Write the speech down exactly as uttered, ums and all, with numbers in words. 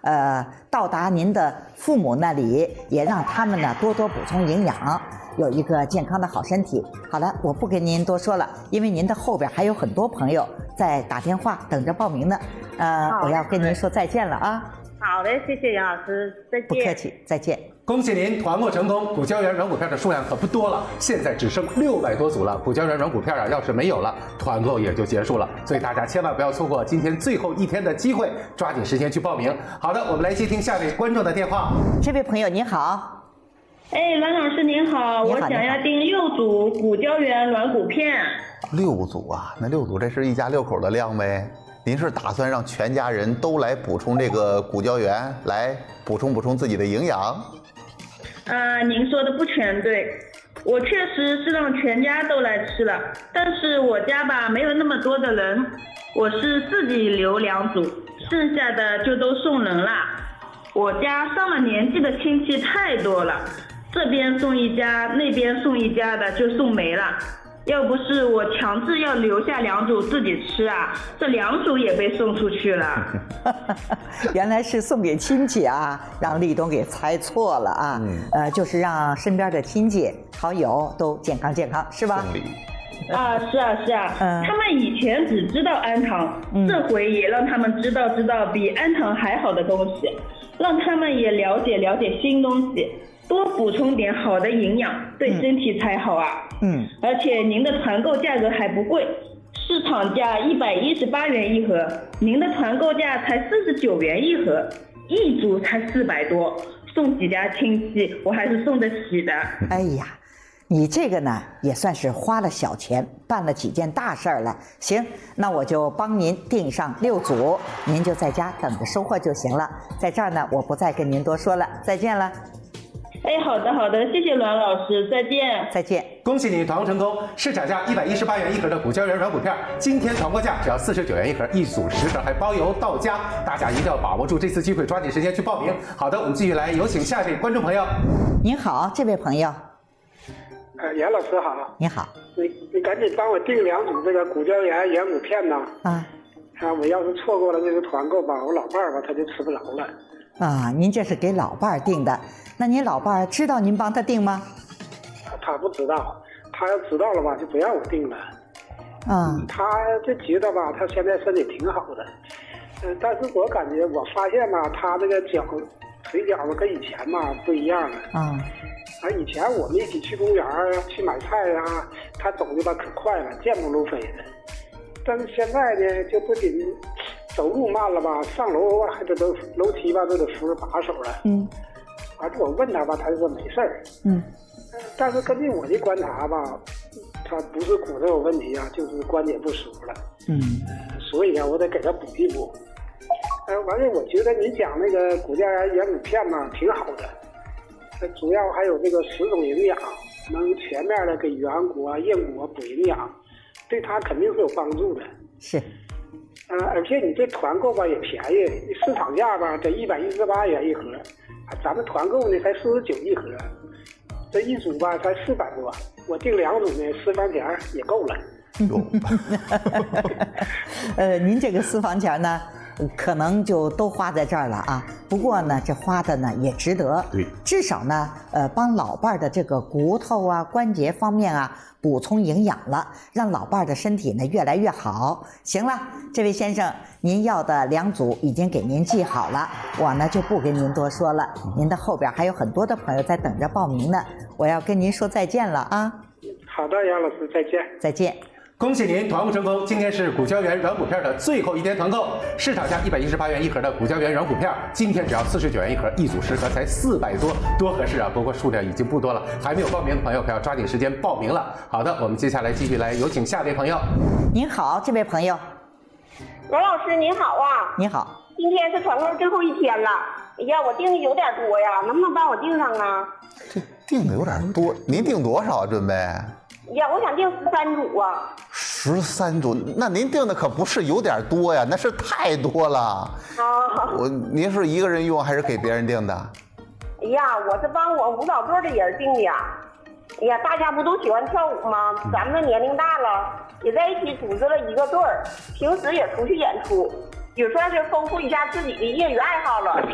呃到达您的父母那里，也让他们呢多多补充营养，有一个健康的好身体。好了，我不跟您多说了，因为您的后边还有很多朋友在打电话等着报名呢。呃，我要跟您说再见了啊。 好的，谢谢杨老师，再见。 不客气，再见。 恭喜您团购成功，谷胶原软骨片的数量可不多了，现在只剩六百多组了。谷胶原软骨片啊，要是没有了，团购也就结束了。所以大家千万不要错过今天最后一天的机会，抓紧时间去报名。好的，我们来接听下位观众的电话。 这位朋友您好。 哎，阮老师您好， 你好我想要订六组谷胶原软骨片。 六组啊？那六组这是一家六口的量呗？您是打算让全家人都来补充这个谷胶原，来补充补充自己的营养？ 啊、您说的不全对，我确实是让全家都来吃了，但是我家吧没有那么多的人，我是自己留两组，剩下的就都送人了。我家上了年纪的亲戚太多了，这边送一家，那边送一家的就送没了。要不是我强制要留下两组自己吃啊，这两组也被送出去了。 原来是送给亲戚啊，让立冬给猜错了啊。嗯、呃，就是让身边的亲戚好友都健康健康，是吧？ 啊，是啊是啊、嗯，他们以前只知道氨糖、嗯，这回也让他们知道知道比氨糖还好的东西，让他们也了解了解新东西。多补充点好的营养，对身体才好啊。嗯，而且您的团购价格还不贵，市场价一百一十八元一盒，您的团购价才四十九元一盒，一组才四百多，送几家亲戚我还是送得起的。 哎呀，你这个呢也算是花了小钱，办了几件大事儿了。行，那我就帮您订上六组，您就在家等着收货就行了。在这儿呢，我不再跟您多说了，再见了。 哎，好的好的，谢谢阮老师，再见。 再见。 恭喜你团购成功，市场价一百一十八元一盒的谷胶原软骨片，今天团购价只要四十九元一盒，一组十盒还包邮到家，大家一定要把握住这次机会，抓紧时间去报名。好的，我们继续来有请下一位观众朋友。 您好，这位朋友。 呃，杨老师好。 你好。 你你赶紧帮我订两组这个谷胶原软骨片呐。 啊。 啊，我要是错过了这个团购吧，我老伴儿吧他就吃不着了。 啊，您这是给老伴儿订的，那您老伴儿知道您帮他订吗？ 他不知道，他要知道了吧就不让我订了。 啊、 嗯，他就觉得吧，他现在身体挺好的，嗯、呃，但是我感觉我发现吧，他这个脚腿脚吧跟以前嘛不一样了。 啊， 啊，以前我们一起去公园啊，去买菜呀、啊，他走的吧可快了，健步如飞的。但是现在呢，就不仅走路慢了吧，上楼还得都楼梯吧都得扶着把手了。 嗯， 完了我问他吧，他就说没事儿。 嗯， 但是根据我的观察吧，他不是骨头有问题啊，就是关节不舒服了。 嗯， 所以呢，我得给他补一补。呃，完了，我觉得你讲那个骨胶原软骨片嘛，挺好的。呃，主要还有这个十种营养，能全面的给软骨啊、硬骨啊补营养，对他肯定是有帮助的。 是。 呃，而且你这团购吧也便宜，市场价吧得一百一十八元一盒，啊，咱们团购呢才四十九一盒，这一组吧才四百多，我订两组呢私房钱也够了。 呃，您这个私房钱呢，可能就都花在这儿了啊。不过呢，这花的呢也值得， 对， 至少呢，呃，帮老伴儿的这个骨头啊、关节方面啊补充营养了，让老伴儿的身体呢越来越好。行了，这位先生，您要的两组已经给您记好了，我呢就不跟您多说了。您的后边还有很多的朋友在等着报名呢，我要跟您说再见了啊。 好的，杨老师，再见。 再见。 恭喜您团购成功！今天是谷胶原软骨片的最后一天团购，市场价一百一十八元一盒的谷胶原软骨片，今天只要四十九元一盒，一组十盒才四百多，多合适啊！不过数量已经不多了，还没有报名的朋友可要抓紧时间报名了。好的，我们接下来继续来有请下位朋友。 您好，这位朋友。 罗老师您好啊。 你好。 今天是团购最后一天了，哎呀，我订的有点多呀，能不能帮我订上啊？ 这订的有点多，您订多少啊？准备？ 呀，我想订十三组啊。 十三组，那您订的可不是有点多呀，那是太多了。啊，我您是一个人用还是给别人订的？ 哎呀，我是帮我舞蹈队的人订的呀。哎呀，大家不都喜欢跳舞吗？咱们的年龄大了，也在一起组织了一个队儿，平时也出去演出，也算是丰富一下自己的业余爱好了。